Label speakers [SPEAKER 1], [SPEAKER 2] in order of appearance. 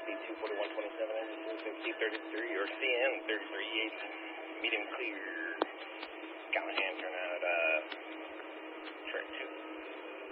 [SPEAKER 1] C24127, engine C33 or CN33, medium clear. Callahan, turn